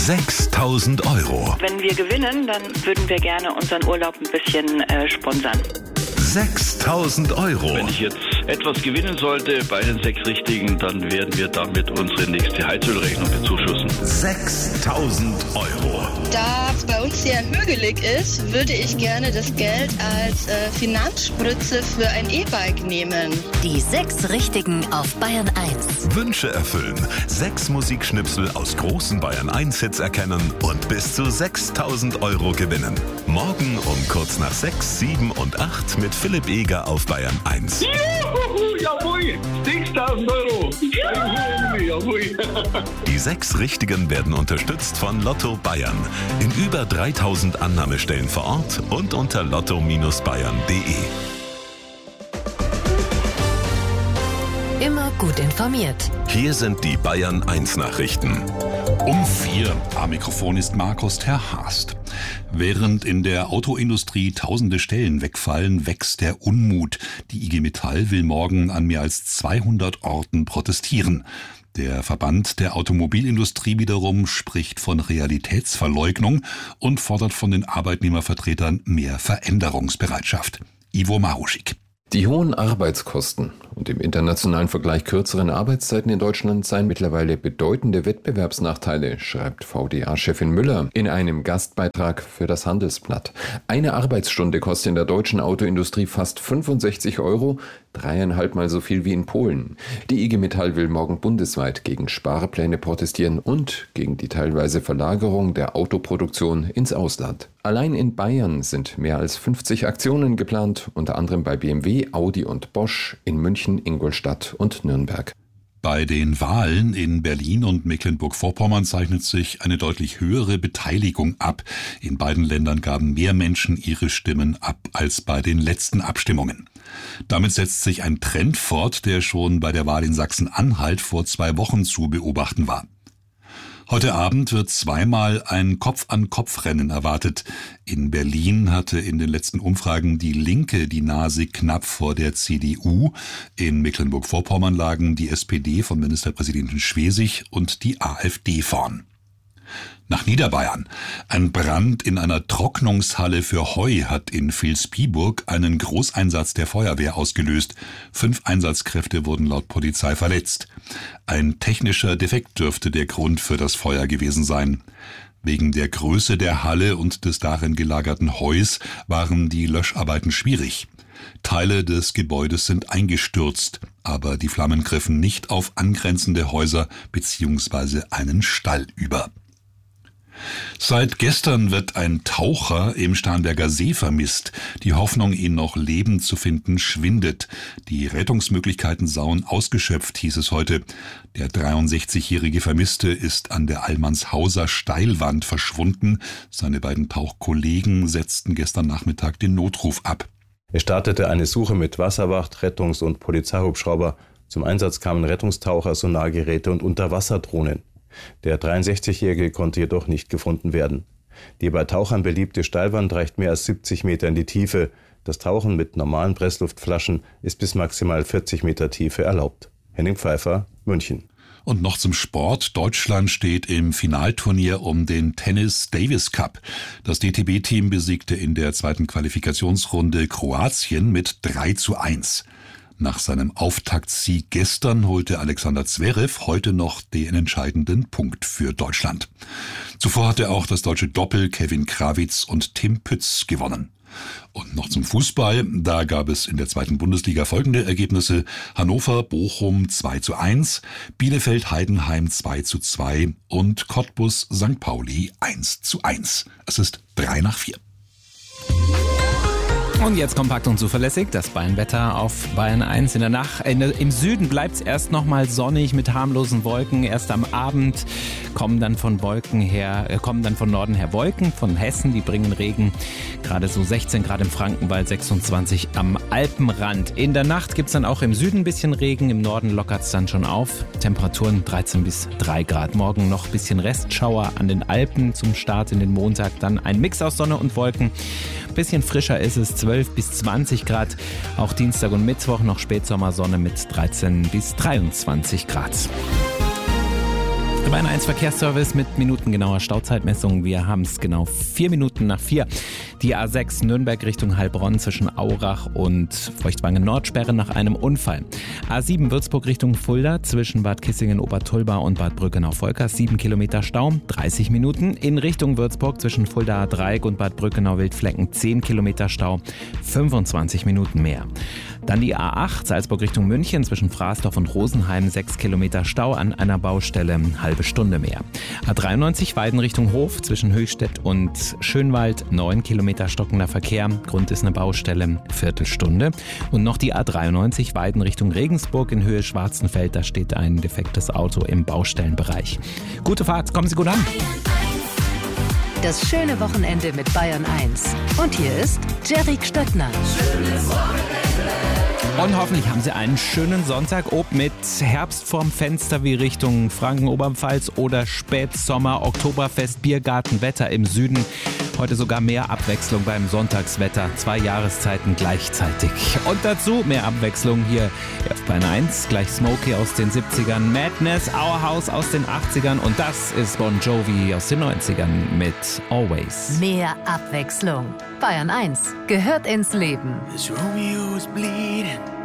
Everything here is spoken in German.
6.000 €. Wenn wir gewinnen, dann würden wir gerne unseren Urlaub ein bisschen sponsern. 6.000 €. Wenn ich jetzt etwas gewinnen sollte bei den 6 Richtigen, dann werden wir damit unsere nächste Heizölrechnung bezuschussen. 6.000 €. Da es bei uns sehr hügelig ist, würde ich gerne das Geld als Finanzspritze für ein E-Bike nehmen. Die 6 Richtigen auf Bayern 1. Wünsche erfüllen. 6 Musikschnipsel aus großen Bayern 1 Hits erkennen und bis zu 6.000 € gewinnen. Morgen um kurz nach 6, 7 und 8 mit Philipp Eger auf Bayern 1. Juhu, jawohl, 6.000 €. Jawohl. Die 6 Richtigen werden unterstützt von Lotto Bayern. In über 3.000 Annahmestellen vor Ort und unter lotto-bayern.de. Immer gut informiert. Hier sind die Bayern 1 Nachrichten. Um 4 am Mikrofon ist Markus Terhast. Während in der Autoindustrie tausende Stellen wegfallen, wächst der Unmut. Die IG Metall will morgen an mehr als 200 Orten protestieren. Der Verband der Automobilindustrie wiederum spricht von Realitätsverleugnung und fordert von den Arbeitnehmervertretern mehr Veränderungsbereitschaft. Ivo Maruschik. Die hohen Arbeitskosten und im internationalen Vergleich kürzeren Arbeitszeiten in Deutschland seien mittlerweile bedeutende Wettbewerbsnachteile, schreibt VDA-Chefin Müller in einem Gastbeitrag für das Handelsblatt. Eine Arbeitsstunde kostet in der deutschen Autoindustrie fast 65 €, 3,5 Mal so viel wie in Polen. Die IG Metall will morgen bundesweit gegen Sparpläne protestieren und gegen die teilweise Verlagerung der Autoproduktion ins Ausland. Allein in Bayern sind mehr als 50 Aktionen geplant, unter anderem bei BMW, Audi und Bosch, in München, Ingolstadt und Nürnberg. Bei den Wahlen in Berlin und Mecklenburg-Vorpommern zeichnet sich eine deutlich höhere Beteiligung ab. In beiden Ländern gaben mehr Menschen ihre Stimmen ab als bei den letzten Abstimmungen. Damit setzt sich ein Trend fort, der schon bei der Wahl in Sachsen-Anhalt vor 2 Wochen zu beobachten war. Heute Abend wird zweimal ein Kopf-an-Kopf-Rennen erwartet. In Berlin hatte in den letzten Umfragen die Linke die Nase knapp vor der CDU. In Mecklenburg-Vorpommern lagen die SPD von Ministerpräsidentin Schwesig und die AfD vorn. Nach Niederbayern. Ein Brand in einer Trocknungshalle für Heu hat in Vilsbiburg einen Großeinsatz der Feuerwehr ausgelöst. 5 Einsatzkräfte wurden laut Polizei verletzt. Ein technischer Defekt dürfte der Grund für das Feuer gewesen sein. Wegen der Größe der Halle und des darin gelagerten Heus waren die Löscharbeiten schwierig. Teile des Gebäudes sind eingestürzt, aber die Flammen griffen nicht auf angrenzende Häuser bzw. einen Stall über. Seit gestern wird ein Taucher im Starnberger See vermisst. Die Hoffnung, ihn noch lebend zu finden, schwindet. Die Rettungsmöglichkeiten seien ausgeschöpft, hieß es heute. Der 63-jährige Vermisste ist an der Allmannshauser Steilwand verschwunden. Seine beiden Tauchkollegen setzten gestern Nachmittag den Notruf ab. Es startete eine Suche mit Wasserwacht, Rettungs- und Polizeihubschrauber. Zum Einsatz kamen Rettungstaucher, Sonargeräte und Unterwasserdrohnen. Der 63-Jährige konnte jedoch nicht gefunden werden. Die bei Tauchern beliebte Steilwand reicht mehr als 70 Meter in die Tiefe. Das Tauchen mit normalen Pressluftflaschen ist bis maximal 40 Meter Tiefe erlaubt. Henning Pfeiffer, München. Und noch zum Sport. Deutschland steht im Finalturnier um den Tennis Davis Cup. Das DTB-Team besiegte in der zweiten Qualifikationsrunde Kroatien mit 3:1. Nach seinem Auftaktsieg gestern holte Alexander Zverev heute noch den entscheidenden Punkt für Deutschland. Zuvor hatte auch das deutsche Doppel Kevin Krawitz und Tim Pütz gewonnen. Und noch zum Fußball. Da gab es in der zweiten Bundesliga folgende Ergebnisse. Hannover, Bochum 2:1, Bielefeld, Heidenheim 2:2 und Cottbus, St. Pauli 1:1. Es ist 3:4. Und jetzt kompakt und zuverlässig das Bayern-Wetter auf Bayern 1 in der Nacht. Im Süden bleibt es erst nochmal sonnig mit harmlosen Wolken. Erst am Abend kommen dann von Norden her Wolken von Hessen, die bringen Regen. Gerade so 16 Grad im Frankenwald, 26 am Alpenrand. In der Nacht gibt es dann auch im Süden ein bisschen Regen, im Norden lockert es dann schon auf. Temperaturen 13 bis 3 Grad. Morgen noch ein bisschen Restschauer an den Alpen zum Start in den Montag. Dann ein Mix aus Sonne und Wolken. Bisschen frischer ist es, 12 bis 20 Grad. Auch Dienstag und Mittwoch noch Spätsommersonne mit 13 bis 23 Grad. Der Bayern 1 Verkehrsservice mit minutengenauer Stauzeitmessung. Wir haben es genau 4 Minuten nach 4. Die A6 Nürnberg Richtung Heilbronn zwischen Aurach und Feuchtwangen Nordsperre nach einem Unfall. A7 Würzburg Richtung Fulda zwischen Bad Kissingen-Obertulba und Bad Brückenau-Volkers 7 Kilometer Stau, 30 Minuten. In Richtung Würzburg zwischen Fulda Dreieck und Bad Brückenau-Wildflecken 10 Kilometer Stau, 25 Minuten mehr. Dann die A8 Salzburg Richtung München zwischen Fraßdorf und Rosenheim 6 Kilometer Stau an einer Baustelle, halbe Stunde mehr. A93 Weiden Richtung Hof zwischen Höchstädt und Schönwald 9 Kilometer stockender Verkehr. Grund ist eine Baustelle, Viertelstunde. Und noch die A93 Weiden Richtung Regensburg in Höhe Schwarzenfeld. Da steht ein defektes Auto im Baustellenbereich. Gute Fahrt, kommen Sie gut an. Das schöne Wochenende mit Bayern 1. Und hier ist Jerry Stöttner. Schönes Wochenende. Und hoffentlich haben Sie einen schönen Sonntag, ob mit Herbst vorm Fenster wie Richtung Franken-Oberpfalz oder Spätsommer, Oktoberfest, Biergarten, Wetter im Süden. Heute sogar mehr Abwechslung beim Sonntagswetter. 2 Jahreszeiten gleichzeitig. Und dazu mehr Abwechslung hier auf Bayern 1. Gleich Smokey aus den 70ern, Madness, Our House aus den 80ern und das ist Bon Jovi aus den 90ern mit Always. Mehr Abwechslung. Bayern 1 gehört ins Leben. This Romeo is bleeding.